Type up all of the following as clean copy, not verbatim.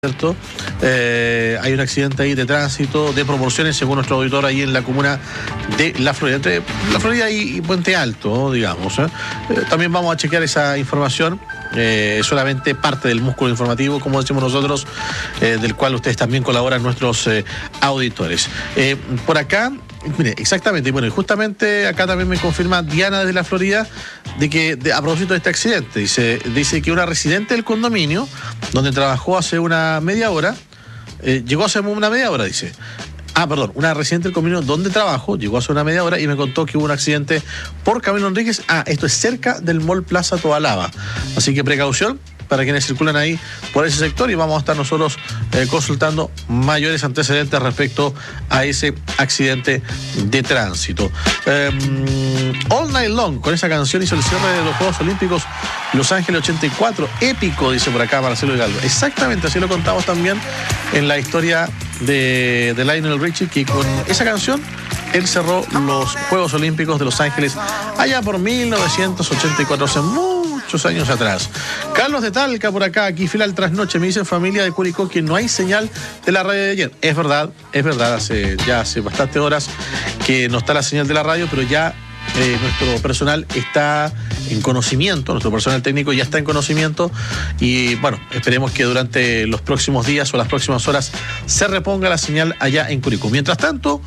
¿Cierto? Hay un accidente ahí de tránsito de proporciones, según nuestro auditor, ahí en la comuna de La Florida, entre La Florida y Puente Alto, digamos. También vamos a chequear esa información, solamente parte del músculo informativo, como decimos nosotros, del cual ustedes también colaboran, nuestros auditores. Por acá, mire, exactamente, bueno, y justamente acá también me confirma Diana desde La Florida de que, a propósito de este accidente, dice que una residente del condominio, donde trabajó hace una media hora, llegó hace una media hora, dice. Una residente del condominio donde trabajo, llegó hace una media hora y me contó que hubo un accidente por Camilo Enríquez. Esto es cerca del Mall Plaza Tobalaba. Así que precaución para quienes circulan ahí por ese sector, y vamos a estar nosotros consultando mayores antecedentes respecto a ese accidente de tránsito. All Night Long, con esa canción hizo el cierre de los Juegos Olímpicos Los Ángeles 84, épico, dice por acá Marcelo Hidalgo. Exactamente, así lo contamos también en la historia de Lionel Richie, que con esa canción él cerró los Juegos Olímpicos de Los Ángeles allá por 1984, hace muchos años atrás. Carlos de Talca por acá, aquí fila al trasnoche, me dice familia de Curicó que no hay señal de la radio de ayer. Es verdad, hace bastantes horas que no está la señal de la radio, pero ya nuestro personal está en conocimiento, nuestro personal técnico ya está en conocimiento, y bueno, esperemos que durante los próximos días o las próximas horas se reponga la señal allá en Curicó. Mientras tanto,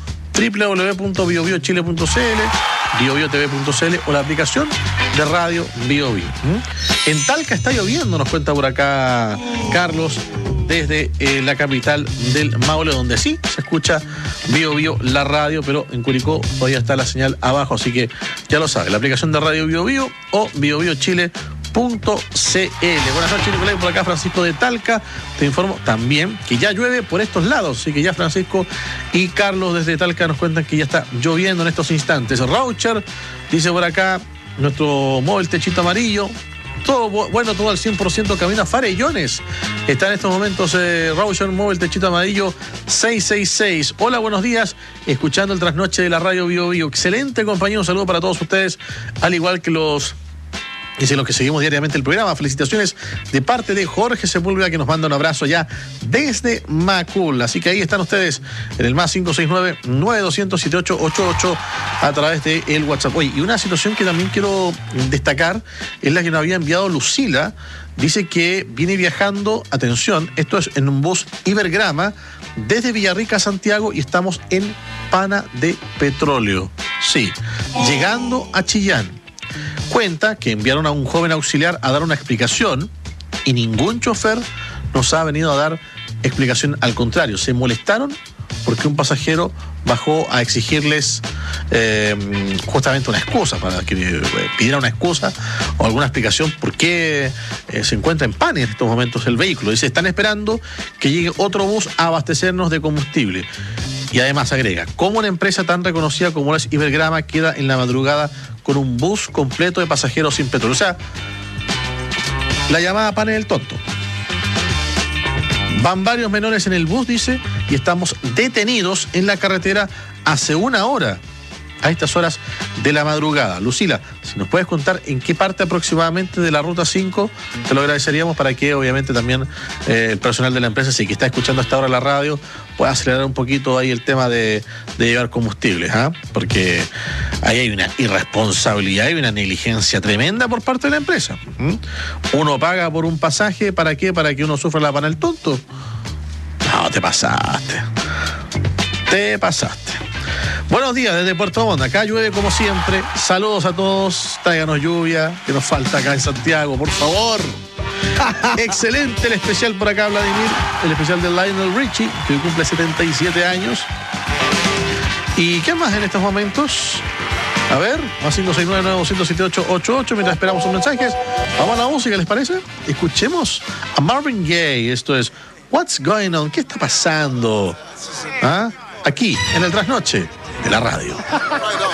www.biobiochile.cl, biobiotv.cl o la aplicación de radio BioBio. En Talca está lloviendo, nos cuenta por acá Carlos, desde la capital del Maule, donde sí se escucha BioBio la radio, pero en Curicó todavía está la señal abajo, así que ya lo sabe, la aplicación de radio BioBio o biobiochile.cl. Buenas noches, Nicolás, por acá Francisco de Talca. Te informo también que ya llueve por estos lados, así que ya Francisco y Carlos desde Talca nos cuentan que ya está lloviendo en estos instantes. Raucher dice por acá, nuestro móvil techito amarillo, todo bueno, todo al 100%, camino a Farellones. Está en estos momentos Raucher, móvil techito amarillo 666. Hola, buenos días, escuchando el trasnoche de la radio BioBio. Excelente compañía, un saludo para todos ustedes, al igual que los que seguimos diariamente el programa. Felicitaciones de parte de Jorge Sepúlveda, que nos manda un abrazo ya desde Macul. Así que ahí están ustedes en el más 569-9200-7888 a través de el WhatsApp. Oye, y una situación que también quiero destacar es la que nos había enviado Lucila. Dice que viene viajando, atención, esto es en un bus Ibergrama, desde Villarrica a Santiago, y estamos en Pana de Petróleo. Sí, llegando a Chillán. Cuenta que enviaron a un joven auxiliar a dar una explicación y ningún chofer nos ha venido a dar explicación. Al contrario, se molestaron porque un pasajero bajó a exigirles justamente una excusa, para que pidiera una excusa o alguna explicación por qué se encuentra en Pana en estos momentos el vehículo. Dice, están esperando que llegue otro bus a abastecernos de combustible. Y además agrega, ¿cómo una empresa tan reconocida como es Ibergrama queda en la madrugada con un bus completo de pasajeros sin petróleo? O sea, la llamada Pana del tonto. Van varios menores en el bus, dice, y estamos detenidos en la carretera hace una hora, a estas horas de la madrugada. Lucila, si nos puedes contar en qué parte aproximadamente de la ruta 5, te lo agradeceríamos, para que obviamente también el personal de la empresa, si que está escuchando hasta ahora la radio, pueda acelerar un poquito ahí el tema de llevar combustibles, porque ahí hay una irresponsabilidad y una negligencia tremenda por parte de la empresa. Uno paga por un pasaje, ¿para qué? Para que uno sufra la pana del tonto. No, te pasaste. Buenos días desde Puerto Montt, acá llueve como siempre. Saludos a todos, tráiganos lluvia, que nos falta acá en Santiago, por favor. Excelente el especial por acá, Vladimir, el especial de Lionel Richie, que hoy cumple 77 años. ¿Y qué más en estos momentos? A ver, más 569-9200-7888, mientras esperamos sus mensajes. Vamos a la música, ¿les parece? Escuchemos a Marvin Gaye, esto es What's Going On, ¿qué está pasando? Aquí, en el trasnoche de la radio.